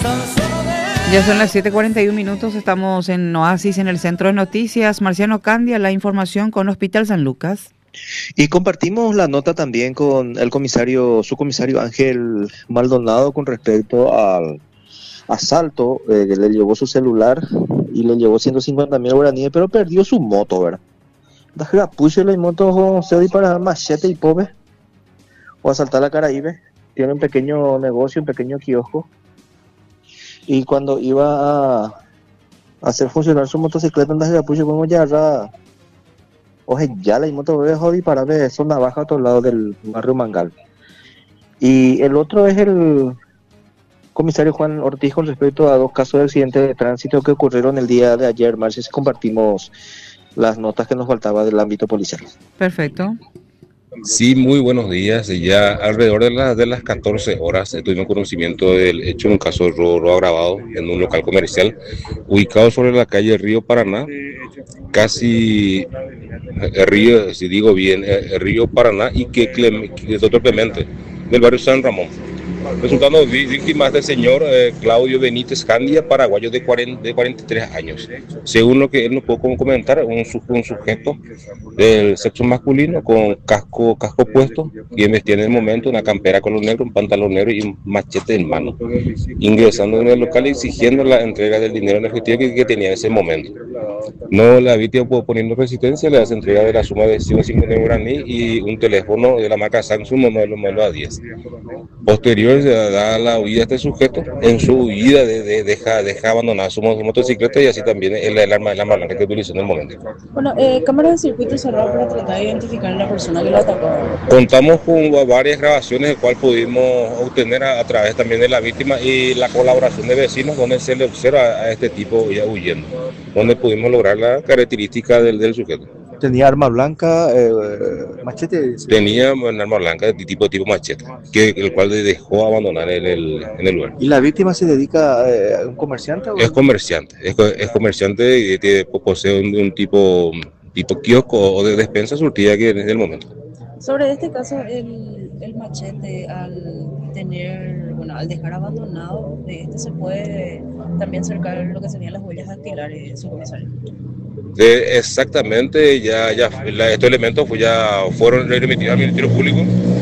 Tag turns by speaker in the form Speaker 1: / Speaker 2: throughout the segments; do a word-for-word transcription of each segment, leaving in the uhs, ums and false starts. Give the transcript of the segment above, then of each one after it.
Speaker 1: Ya son las siete cuarenta y uno minutos, estamos en Oasis, en el Centro de Noticias. Marciano Candia, la información con Hospital San Lucas.
Speaker 2: Y compartimos la nota también con el comisario, su comisario Ángel Maldonado con respecto al asalto, eh, que le llevó su celular y le llevó ciento cincuenta mil guaraníes, pero perdió su moto, ¿verdad? Da puso la moto se para machete y pobre o asaltar la Caraíbe. Tiene un pequeño negocio, un pequeño kiosco. Y cuando iba a hacer funcionar su motocicleta, andaba de pucho como ya ra oje ya la moto ve jodi para ver son navaja a otro lado del barrio Mangal. Y el otro es el comisario Juan Ortiz con respecto a dos casos de accidentes de tránsito que ocurrieron el día de ayer, martes. Compartimos las notas que nos faltaba del ámbito policial.
Speaker 1: Perfecto.
Speaker 3: Sí, muy buenos días. Ya alrededor de, la, de las catorce horas eh, tuvimos conocimiento del hecho de un caso de robo, robo agravado en un local comercial ubicado sobre la calle Río Paraná, casi el río, si digo bien, el río Paraná y que, Clem, que es otro Clemente, del barrio San Ramón. Resultando víctimas del señor eh, Claudio Benítez Candia, paraguayo de, cuarenta, de cuarenta y tres años. Según lo que él nos pudo comentar, un, un sujeto del sexo masculino con casco, casco puesto, quien vestía en el momento una campera color negro, un pantalón negro y un machete en mano, ingresando en el local y exigiendo la entrega del dinero en efectivo que, que tenía en ese momento. No, la víctima pudo poniendo resistencia, le hace entrega de la suma de ciento cincuenta guaraní y un teléfono de la marca Samsung modelo, modelo A diez. Posterior se da la huida a este sujeto. En su huida de, de, deja, deja abandonar su motocicleta y así también el, el arma, el arma blanca que utilizó en el momento.
Speaker 4: Bueno, eh, cámara de circuito cerrado para tratar de identificar a la persona que lo atacó.
Speaker 3: Contamos con varias grabaciones, el cual pudimos obtener a, a través también de la víctima y la colaboración de vecinos, donde se le observa a este tipo ya huyendo, donde pudimos lograr la característica del, del sujeto.
Speaker 2: Tenía arma blanca, eh, machete.
Speaker 3: Tenía un arma blanca de tipo tipo machete, que el cual dejó abandonar en el, en el lugar.
Speaker 2: ¿Y la víctima se dedica eh, a un comerciante? ¿O?
Speaker 3: Es comerciante, es, es comerciante y tiene, posee un, un tipo tipo kiosco o de despensa surtida que en el momento.
Speaker 4: Sobre este caso, el, el machete al tener, bueno, al dejar abandonado, de este se puede también cercar lo que serían las huellas dactilares de su comisario.
Speaker 3: De, exactamente, ya, ya la, estos elementos fue, ya fueron remitidos al Ministerio Público,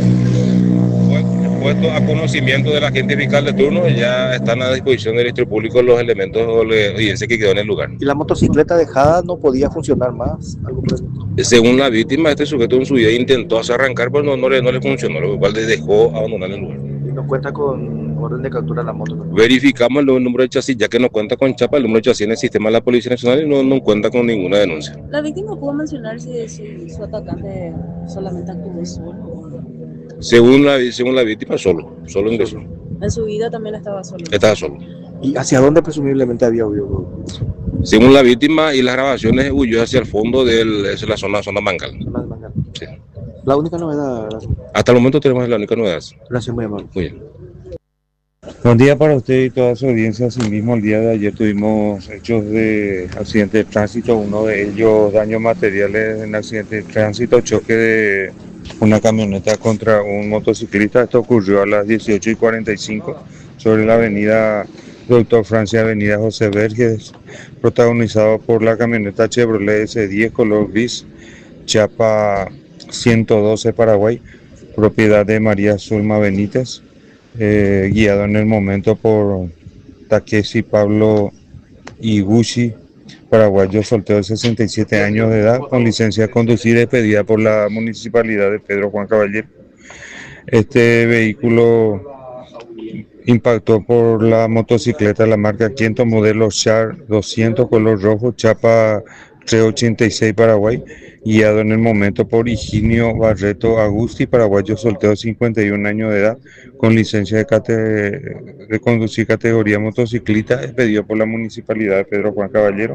Speaker 3: fue puesto a conocimiento del agente fiscal de turno y ya están a disposición del Ministerio Público los elementos de evidencia que quedó en el lugar.
Speaker 2: ¿Y la motocicleta dejada no podía funcionar más? ¿Algo por el...
Speaker 3: Según la víctima, este sujeto en su vida intentó hacer arrancar, pero no, no, le, no le funcionó, lo cual le dejó abandonar el lugar.
Speaker 2: ¿Y no cuenta con orden de captura la moto?
Speaker 3: Verificamos el número de chasis, ya que no cuenta con chapa, el número de chasis en el sistema de la Policía Nacional y no, no cuenta con ninguna denuncia.
Speaker 4: ¿La víctima pudo mencionar si, si su atacante solamente actuó solo?
Speaker 3: Según la, según la víctima, solo, solo ingresó.
Speaker 4: ¿En su vida también estaba solo?
Speaker 3: Estaba solo.
Speaker 2: ¿Y hacia dónde presumiblemente había huido?
Speaker 3: Según la víctima y las grabaciones, huyó hacia el fondo de la zona, zona Mangal.
Speaker 2: Zona Mangal.
Speaker 3: Sí.
Speaker 2: La única novedad.
Speaker 3: Hasta el momento tenemos la única novedad.
Speaker 2: Gracias, muy amable.
Speaker 3: Muy bien.
Speaker 5: Buen día para usted y toda su audiencia. Asimismo, el día de ayer tuvimos hechos de accidente de tránsito, uno de ellos daños materiales en accidente de tránsito, choque de una camioneta contra un motociclista. Esto ocurrió a las dieciocho y cuarenta y cinco sobre la avenida Doctor Francia, avenida José Verges, protagonizado por la camioneta Chevrolet ese diez color gris, chapa ciento doce Paraguay, propiedad de María Zulma Benítez. Eh, guiado en el momento por Takeshi Pablo Iguchi, paraguayo soltero de sesenta y siete años de edad, con licencia de conducir expedida por la municipalidad de Pedro Juan Caballero. Este vehículo impactó por la motocicleta la marca Quinto, modelo Char doscientos, color rojo, chapa trescientos ochenta y seis Paraguay, guiado en el momento por Higinio Barreto Agusti, paraguayo soltero, cincuenta y un años de edad, con licencia de, cate de conducir categoría motociclista, expedido por la municipalidad de Pedro Juan Caballero.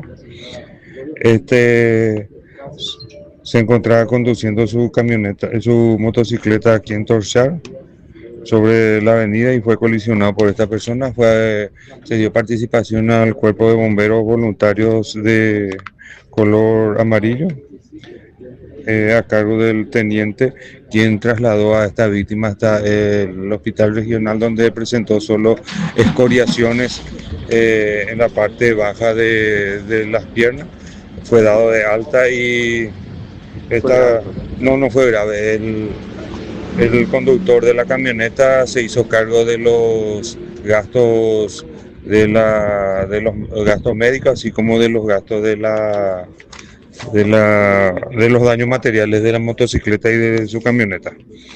Speaker 5: Este se encontraba conduciendo su camioneta, su motocicleta aquí en Torchar, sobre la avenida, y fue colisionado por esta persona. Fue, se dio participación al cuerpo de bomberos voluntarios de color amarillo eh, a cargo del teniente, quien trasladó a esta víctima hasta el hospital regional, donde presentó solo escoriaciones eh, en la parte baja de, de las piernas. Fue dado de alta y esta, no, no fue grave. El, el conductor de la camioneta se hizo cargo de los gastos de la de los gastos médicos, así como de los gastos de la de la de los daños materiales de la motocicleta y de su camioneta.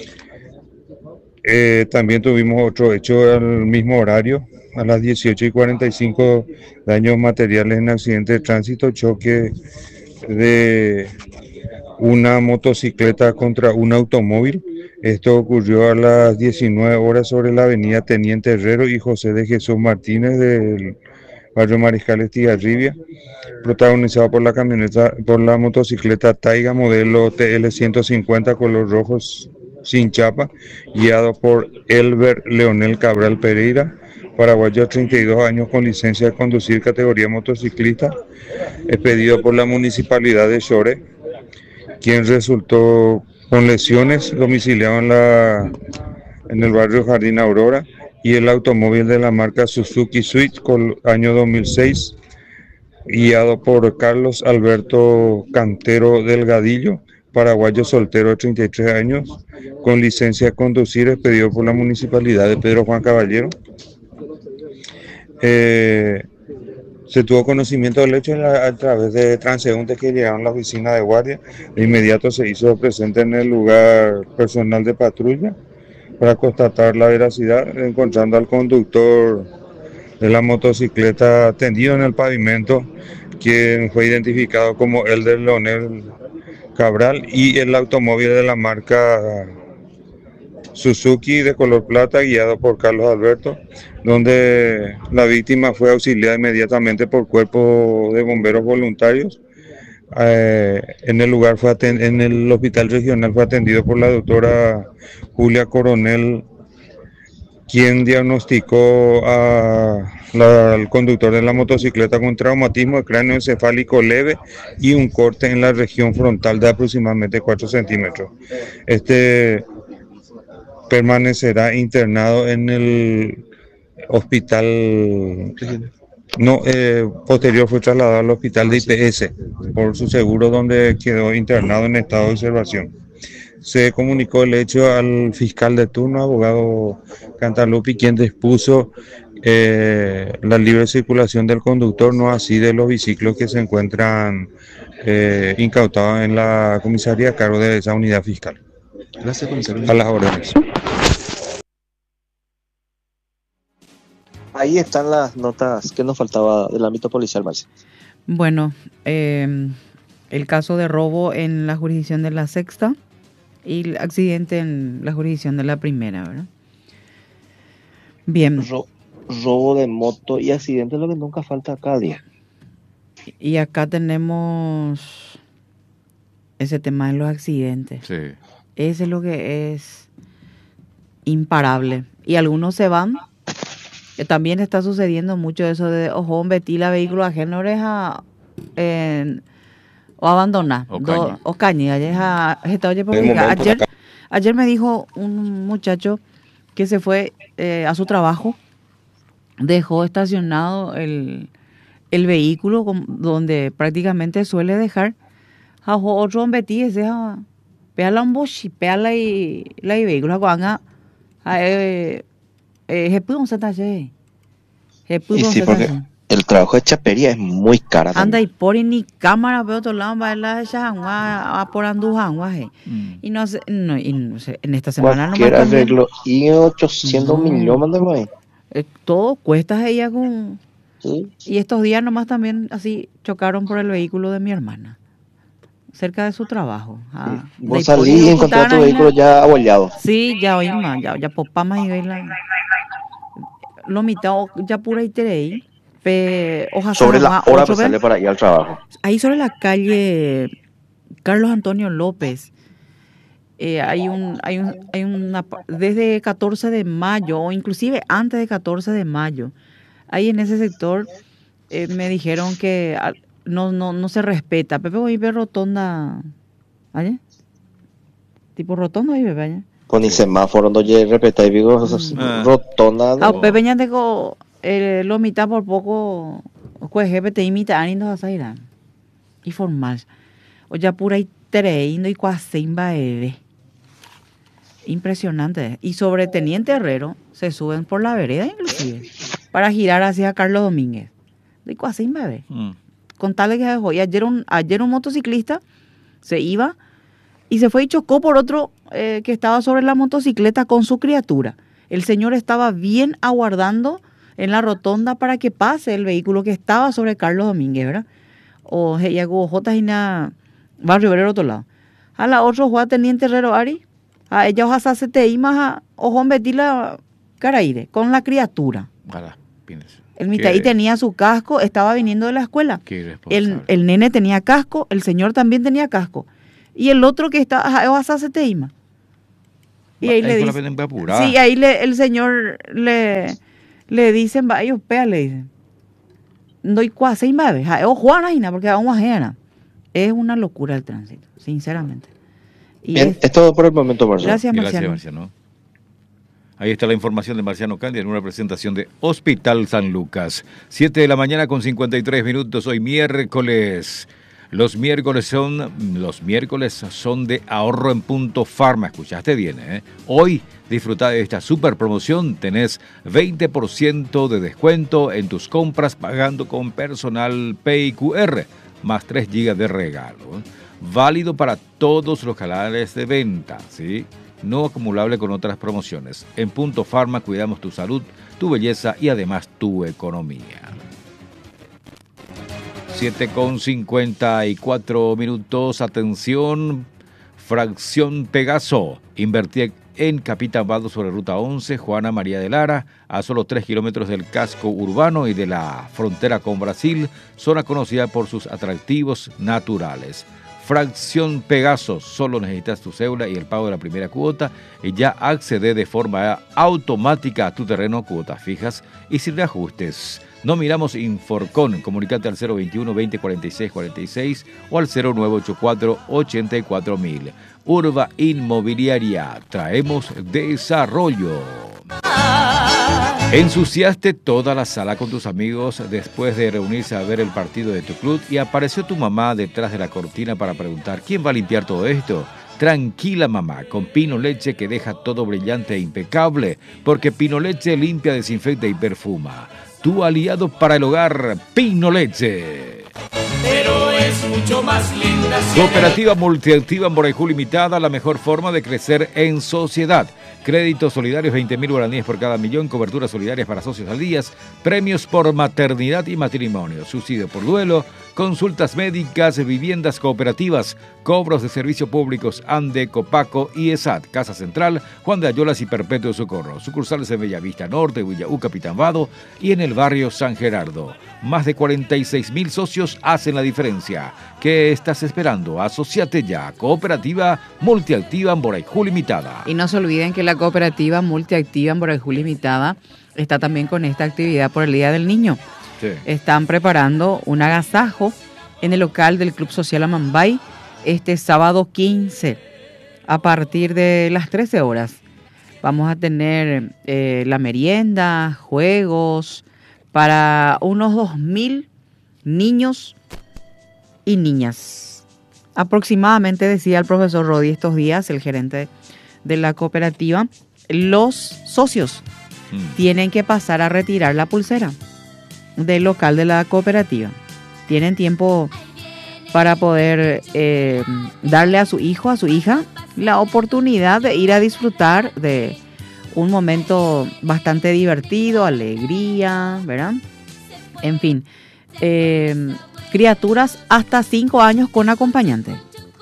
Speaker 5: Eh, también tuvimos otro hecho al mismo horario, a las dieciocho y cuarenta y cinco, daños materiales en accidente de tránsito, choque de una motocicleta contra un automóvil. Esto ocurrió a las diecinueve horas sobre la avenida Teniente Herrero y José de Jesús Martínez del barrio Mariscal Estigarribia, protagonizado por la camioneta, por la motocicleta Taiga modelo T L ciento cincuenta color rojo sin chapa, guiado por Elber Leonel Cabral Pereira, paraguayo, treinta y dos años, con licencia de conducir categoría motociclista, expedido por la municipalidad de Chore, quien resultó con lesiones, domiciliado en, la, en el barrio Jardín Aurora, y el automóvil de la marca Suzuki Switch, con año dos mil seis, guiado por Carlos Alberto Cantero Delgadillo, paraguayo, soltero de treinta y tres años, con licencia de conducir, expedido por la municipalidad de Pedro Juan Caballero. Eh, Se tuvo conocimiento del hecho a, a través de transeúntes que llegaron a la oficina de guardia. De inmediato se hizo presente en el lugar personal de patrulla para constatar la veracidad, encontrando al conductor de la motocicleta tendido en el pavimento, quien fue identificado como el de Leonel Cabral, y el automóvil de la marca Suzuki de color plata, guiado por Carlos Alberto, donde la víctima fue auxiliada inmediatamente por cuerpo de bomberos voluntarios. Eh, en el lugar fue atend- en el hospital regional fue atendido por la doctora Julia Coronel, quien diagnosticó a la, al conductor de la motocicleta con traumatismo de cráneo encefálico leve y un corte en la región frontal de aproximadamente cuatro centímetros. Este permanecerá internado en el hospital, no, eh, posterior fue trasladado al hospital de I P S por su seguro, donde quedó internado en estado de observación. Se comunicó el hecho al fiscal de turno, abogado Cantalupi, quien dispuso eh, la libre circulación del conductor, no así de los biciclos que se encuentran eh, incautados en la comisaría a cargo de esa unidad fiscal.
Speaker 2: Gracias, comisario.
Speaker 5: A las órdenes.
Speaker 2: Ahí están las notas que nos faltaba del ámbito policial, Marcia.
Speaker 1: Bueno, eh, el caso de robo en la jurisdicción de la sexta y el accidente en la jurisdicción de la primera, ¿verdad? Bien.
Speaker 2: Ro- robo de moto y accidente es lo que nunca falta cada día.
Speaker 1: Y acá tenemos ese tema de los accidentes.
Speaker 6: Sí.
Speaker 1: Ese es lo que es imparable. Y algunos se van. Que también está sucediendo mucho eso de, ojo, betila vehículo ajeno a eh, o abandonar.
Speaker 6: O
Speaker 1: Do-
Speaker 6: caña.
Speaker 1: O caña. Ayer, a- está, oye, porque
Speaker 3: El momento
Speaker 1: ayer,
Speaker 3: acá.
Speaker 1: ayer me dijo un muchacho que se fue eh, a su trabajo, dejó estacionado el, el vehículo com- donde prácticamente suele dejar. Ajo, otro betí ese a pea la boshi, pea la y la y vehículo a eh eh je pudo se talle. Je pudo
Speaker 2: Y sí,
Speaker 1: se
Speaker 2: porque
Speaker 1: talle.
Speaker 2: el trabajo de chapería es muy cara
Speaker 1: Anda
Speaker 2: también.
Speaker 1: y por y ni cámara veo otro lado va la jangua a por andujangua je. Y no sé, no, y no sé, en esta semana nomás
Speaker 2: Cualquier
Speaker 1: también,
Speaker 2: arreglo y ochocientos
Speaker 1: No.
Speaker 2: millones, mándalo ahí.
Speaker 1: eh, todo cuesta ella con.
Speaker 2: Sí.
Speaker 1: Y estos días nomás también así chocaron por el vehículo de mi hermana, cerca de su trabajo. Ah,
Speaker 2: Vos
Speaker 1: de
Speaker 2: salís
Speaker 1: Hipólito
Speaker 2: y encontrás tu
Speaker 1: Cutana y
Speaker 2: vehículo
Speaker 1: la-
Speaker 2: ya abollado.
Speaker 1: Sí, ya oí más, ya, ya popá más y ve la. Lo mitad o- ya pura y terei. Pe, hoja
Speaker 2: Sobre la
Speaker 1: sajangua,
Speaker 2: hora
Speaker 1: o
Speaker 2: que
Speaker 1: sobre-
Speaker 2: sale para ir al trabajo.
Speaker 1: ahí sobre la calle Carlos Antonio López. eh, hay un, hay un, hay una, pa- desde catorce de mayo, o inclusive antes de catorce de mayo, ahí en ese sector eh, me dijeron que ah, no, no, no se respeta. Pepe voy a ver rotonda ¿Allá? Tipo rotondo ahí, bebé, allá.
Speaker 2: Con el semáforo, no llegue repeta y digo,
Speaker 6: Ah.
Speaker 2: rotonda.
Speaker 1: Ah,
Speaker 2: No.
Speaker 1: bebé, ya tengo eh, lo mitad por poco, pues, jefe, te imita, ani nos vas a ir a. Y formal. O ya pura y treindo y cuasimba, bebé. Impresionante. Y sobre Teniente Herrero se suben por la vereda, inclusive, para girar hacia Carlos Domínguez. De cuasimba, bebé.
Speaker 6: Mm.
Speaker 1: Con tal de que dejó. Y ayer un, ayer un motociclista se iba y se fue y chocó por otro eh, que estaba sobre la motocicleta con su criatura. El señor estaba bien aguardando en la rotonda para que pase el vehículo que estaba sobre Carlos Domínguez, ¿verdad? O ella Jotas y na Barrio Obrero otro lado. A la otro juega Teniente Herrero Ari. A ella ojalá se te imas a ojon betila caraire con la criatura.
Speaker 6: Ojalá, piensa.
Speaker 1: El mitad ahí tenía su casco, estaba viniendo de la escuela.
Speaker 6: Qué irresponsable.
Speaker 1: El, el nene tenía casco, el señor también tenía casco. Y el otro que está, ojalá se te ima. Y ahí
Speaker 6: Va,
Speaker 1: le
Speaker 6: ahí fue la
Speaker 1: dice,
Speaker 6: pena apurada.
Speaker 1: sí, ahí le, el señor le, le dicen, va, ellos pea, le dicen. No hay cuase y mabe, o Juana y nada, porque vamos a ajena. Es una locura el tránsito, sinceramente. Y
Speaker 2: Bien,
Speaker 1: es-
Speaker 2: es todo por el momento, Marcelo.
Speaker 1: gracias,
Speaker 6: Gracias,
Speaker 1: Marciano.
Speaker 6: Marciano. Ahí está la información de Marciano Candia en una presentación de Hospital San Lucas. siete de la mañana con cincuenta y tres minutos, hoy miércoles. Los miércoles son los miércoles son de ahorro en Punto Farma. Escuchaste bien, ¿eh? Hoy disfruta de esta super promoción. Tenés veinte por ciento de descuento en tus compras pagando con personal Pay Q R, más tres gigas de regalo. Válido para todos los canales de venta, ¿sí? No acumulable con otras promociones. En Punto Farma cuidamos tu salud, tu belleza y además tu economía. siete con cincuenta y cuatro minutos. Atención, fracción Pegaso. Invertí en Capitán Vado sobre Ruta once, Juana María de Lara, a solo tres kilómetros del casco urbano y de la frontera con Brasil, zona conocida por sus atractivos naturales. Fracción Pegaso, solo necesitas tu cédula y el pago de la primera cuota y ya accede de forma automática a tu terreno, cuotas fijas y sin reajustes. No miramos Inforcon, comunicate al cero veintiuno, veinte, cuarenta y seis, cuarenta y seis o al cero nueve ocho cuatro, ochenta y cuatro mil. Urba Inmobiliaria, traemos desarrollo. Ensuciaste toda la sala con tus amigos después de reunirse a ver el partido de tu club y apareció tu mamá detrás de la cortina para preguntar ¿quién va a limpiar todo esto? Tranquila mamá, con Pino Leche que deja todo brillante e impecable, porque Pino Leche limpia, desinfecta y perfuma. Tu aliado para el hogar, Pino Leche.
Speaker 7: Pero es mucho más linda si
Speaker 6: Cooperativa Multiactiva Moraiju Limitada, la mejor forma de crecer en sociedad. Créditos solidarios, veinte mil guaraníes por cada millón, coberturas solidarias para socios al día, premios por maternidad y matrimonio, subsidio por duelo, consultas médicas, viviendas cooperativas, cobros de servicios públicos, ANDE, Copaco y ESAT, Casa Central, Juan de Ayolas y Perpetuo Socorro, sucursales en Bellavista Norte, Villaú, Capitán Vado y en el barrio San Gerardo. Más de cuarenta y seis mil socios hacen la diferencia. ¿Qué estás esperando? Asociate ya. Cooperativa Multiactiva Moraiju Limitada.
Speaker 1: Y no se olviden que la cooperativa Multiactiva en Moraiju Limitada está también con esta actividad por el Día del Niño.
Speaker 6: Sí.
Speaker 1: Están preparando un agasajo en el local del Club Social Amambay este sábado quince a partir de las trece horas. Vamos a tener eh, la merienda, juegos para unos dos mil niños y niñas. Aproximadamente, decía el profesor Rodi estos días, el gerente de la cooperativa, los socios
Speaker 6: Mm.
Speaker 1: tienen que pasar a retirar la pulsera del local de la cooperativa. Tienen tiempo para poder eh, darle a su hijo, a su hija, la oportunidad de ir a disfrutar de un momento bastante divertido, alegría, ¿verdad? En fin, eh, criaturas hasta cinco años con acompañante.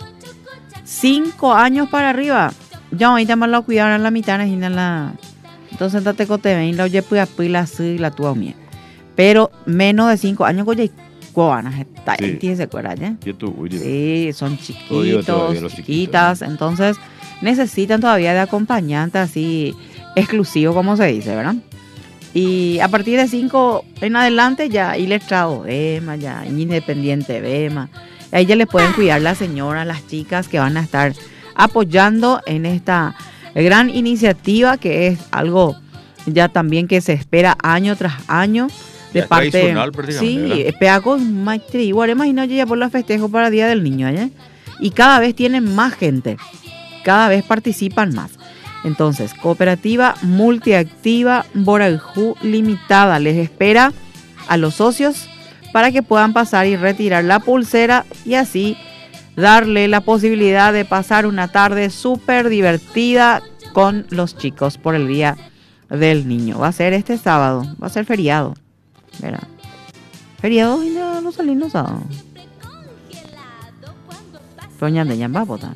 Speaker 1: Cinco años para arriba. Ya ahorita me lo cuidaron en la mitad, en la... Entonces, date cote ven, la oye, pues, la sí, la tuya mía. Pero menos de cinco años, oye, cubanas, está
Speaker 6: Sí.
Speaker 1: ahí, ¿se acuerda ya?
Speaker 6: ¿Y tú? Uy,
Speaker 1: Sí, son
Speaker 6: Todavía, todavía
Speaker 1: chiquitos,
Speaker 6: los
Speaker 1: chiquitas,
Speaker 6: chiquitos,
Speaker 1: entonces necesitan todavía de acompañante así exclusivo, como se dice, ¿verdad? Y a partir de cinco en adelante ya iletrado, Bema, ya independiente, Bema, A ella le pueden cuidar la señora, las chicas que van a estar apoyando en esta gran iniciativa que es algo ya también que se espera año tras año de
Speaker 6: Ya
Speaker 1: parte.
Speaker 6: tradicional prácticamente,
Speaker 1: Sí,
Speaker 6: ¿verdad?
Speaker 1: peaco maestri, igual imagínate ya por los festejos para Día del Niño, ¿eh? Y cada vez tienen más gente, cada vez participan más. Entonces, Cooperativa Multiactiva Borajú Limitada les espera a los socios para que puedan pasar y retirar la pulsera y así darle la posibilidad de pasar una tarde súper divertida con los chicos por el Día del Niño. Va a ser este sábado, va a ser feriado, ¿verdad? Feriado y no, no salimos los sábados. Doña Deña va a votar.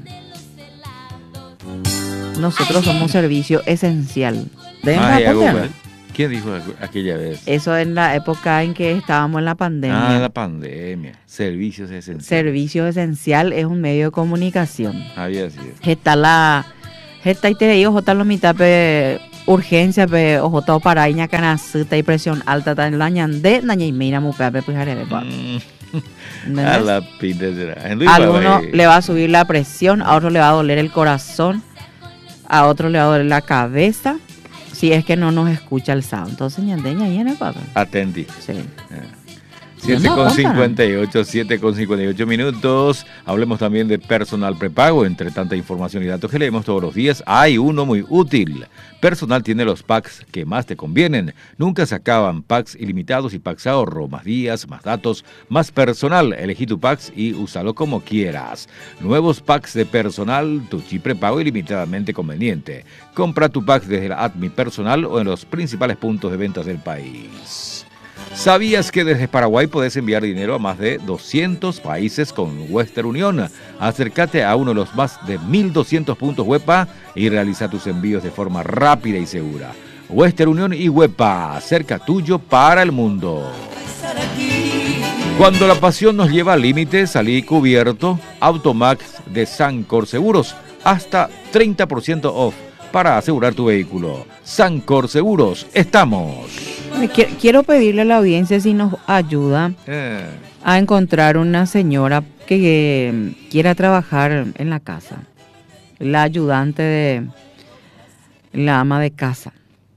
Speaker 1: Nosotros somos servicio esencial. ¿Deben
Speaker 6: Ay,
Speaker 1: va a votar?
Speaker 6: Google. ¿Quién dijo aqu- aquella vez?
Speaker 1: Eso en la época en que estábamos en la pandemia.
Speaker 6: Ah, la pandemia. Servicios esenciales.
Speaker 1: Servicio esencial es un medio de comunicación.
Speaker 6: Había sido.
Speaker 1: Está la Está y te digo, jota lo mitad pe urgencia pe o jota para iña canasuta y presión alta tan la ñande naña y mira mu pe pues haré pa.
Speaker 6: A la pinta será.
Speaker 1: A uno le va a subir la presión, a otro le va a doler el corazón, a otro le va a doler la cabeza, si es que no nos escucha el sábado. Entonces ñandeña ahí en el papel.
Speaker 6: Atenti.
Speaker 1: Sí.
Speaker 6: siete con cincuenta y ocho, siete con cincuenta y ocho minutos. Hablemos también de personal prepago. Entre tanta información y datos que leemos todos los días, hay uno muy útil. Personal tiene los packs que más te convienen. Nunca se acaban. Packs ilimitados y packs ahorro. Más días, más datos, más personal. Elegí tu packs y úsalo como quieras. Nuevos packs de personal, tu chip prepago ilimitadamente conveniente. Compra tu pack desde la Admi Personal o en los principales puntos de ventas del país. ¿Sabías que desde Paraguay puedes enviar dinero a más de doscientos países con Western Union? Acércate a uno de los más de mil doscientos puntos WEPA y realiza tus envíos de forma rápida y segura. Western Union y WEPA, cerca tuyo para el mundo. Cuando la pasión nos lleva al límite, salí cubierto. Automax de Sancor Seguros, hasta treinta por ciento off para asegurar tu vehículo. Sancor Seguros, estamos.
Speaker 1: Quiero pedirle a la audiencia si nos ayuda
Speaker 6: Eh.
Speaker 1: a encontrar una señora que, que quiera trabajar en la casa, la ayudante de la ama de casa,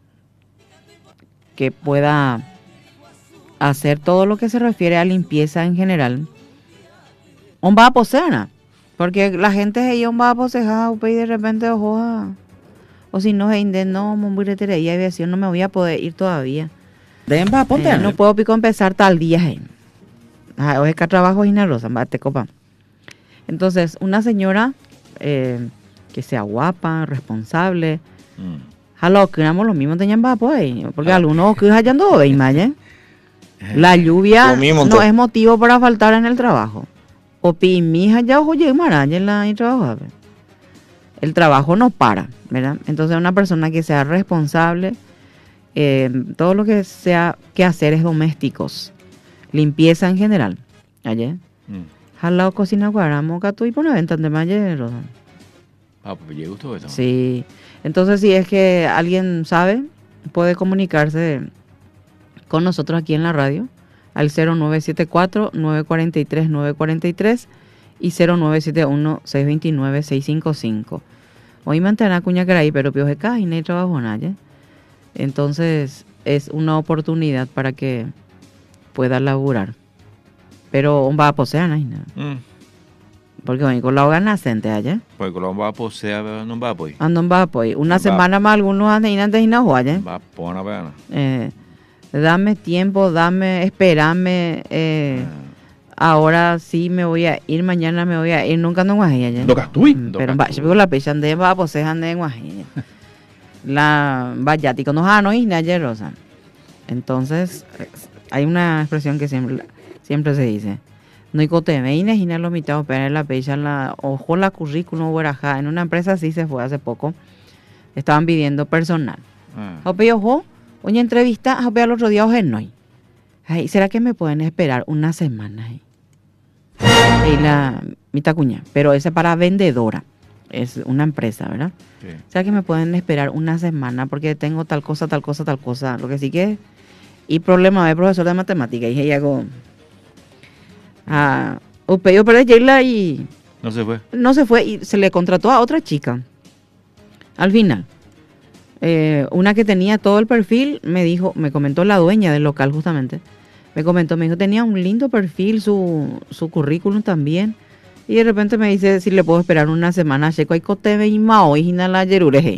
Speaker 1: que pueda hacer todo lo que se refiere a limpieza en general. Un va a posena, porque la gente ahí un va a posejar y de repente ojo a, o si no es no muy retería y aviación no me voy a poder ir todavía.
Speaker 8: Deben va a poner.
Speaker 1: Eh, no puedo pico empezar tal día. Eh. Ah, hoy es que trabajo y rosa, te copa. Entonces, una señora eh, que sea guapa, responsable. Jalo, que éramos los mismos tenían va pues, porque
Speaker 6: Ah.
Speaker 1: algunos que hayan todo veis más, ¿eh? La lluvia
Speaker 2: Lo mismo,
Speaker 1: no
Speaker 2: entonces.
Speaker 1: es motivo para faltar en el trabajo. O pi mi hija ya ojo llega maraña en la en trabajo. El trabajo no para, ¿verdad? Entonces, una persona que sea responsable. Eh, todo lo que sea que hacer es domésticos, limpieza en general. Ayer, jalao cocina guaramo gato y pone venta de mayer.
Speaker 6: Ah, pues llegó todo eso.
Speaker 1: Sí, entonces si es que alguien sabe, puede comunicarse con nosotros aquí en la radio al cero nueve siete cuatro, nueve cuatro tres, nueve cuatro tres y cero nueve siete uno, seis dos nueve, seis cinco cinco. Hoy me antena cuña que era ahí, pero pio de acá y no hay trabajo nadie. Entonces es una oportunidad para que pueda laburar. Pero va a poseer, ¿no?
Speaker 6: Mm.
Speaker 1: Porque hoy con la hoga nacente allá.
Speaker 6: Pues Colón va a poseer, no va a poder.
Speaker 1: Andan va a poder. Una
Speaker 6: Va.
Speaker 1: semana más algunos andan y antes y no juegan.
Speaker 6: Va a poner pena.
Speaker 1: Eh, dame tiempo, dame, espérame. Eh, ahora sí me voy a ir, mañana me voy a ir. Nunca no guajilla allá.
Speaker 8: Lo gastui.
Speaker 1: Pero va, yo veo la pecha ande va a poseer ande en guajilla. La vayático no ah, no y nadie rosa. Entonces hay una expresión que siempre siempre se dice no hay cote veines y no lo mitad operar la pecha la ojo la currículum guarajá en una empresa así se fue hace poco estaban pidiendo personal ope ojo una entrevista ope al otro día oje no ay será que me pueden esperar una semana ahí y la mitad cuña pero ese para vendedora es una empresa, ¿verdad? Sí. O sea que me pueden esperar una semana porque tengo tal cosa, tal cosa, tal cosa. Lo que sí que... Y problema de profesor de matemática. Y ella hago... Ah, O pedido para Sheila y
Speaker 6: No se fue.
Speaker 1: no se fue y se le contrató a otra chica. Al final, eh, una que tenía todo el perfil, me dijo, me comentó la dueña del local justamente, me comentó, me dijo, tenía un lindo perfil, su, su currículum también, y de repente me dice si le puedo esperar una semana, checo, hay coteve y mao, y la yerureje.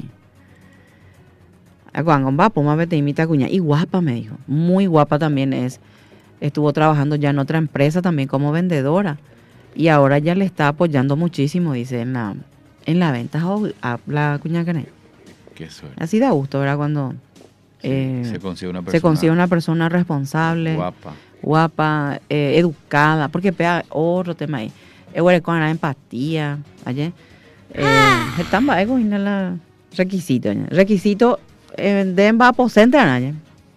Speaker 1: Y guapa, me dijo, muy guapa también es, estuvo trabajando ya en otra empresa también como vendedora, y ahora ya le está apoyando muchísimo, dice, en la, en la venta a la cuñacané.
Speaker 6: Qué suerte.
Speaker 1: Así da gusto, ¿verdad? Cuando eh,
Speaker 6: se consigue una persona,
Speaker 1: se consigue una persona responsable,
Speaker 6: guapa,
Speaker 1: guapa eh, educada, porque pega otro tema ahí. Es con la empatía, ¿ayer? Están vaegos y no la requisito, ¿ayer? Requisito eh, de embapo central, ¿ayer?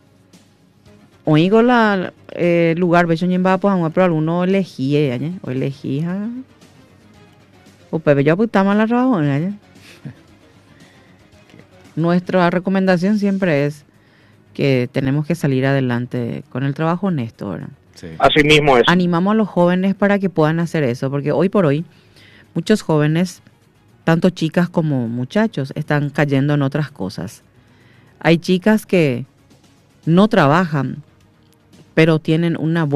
Speaker 1: Oigo la eh, lugar, beso en embapo, pero alguno elegí, ¿ayer? O elegí, ¿ah? O pepe yo apuntaba la trabajo, ¿ayer? Nuestra recomendación siempre es que tenemos que salir adelante con el trabajo honesto, ¿verdad?
Speaker 8: Sí. Así mismo es.
Speaker 1: Animamos a los jóvenes para que puedan hacer eso, porque hoy por hoy muchos jóvenes, tanto chicas como muchachos, están cayendo en otras cosas. Hay chicas que no trabajan, pero tienen una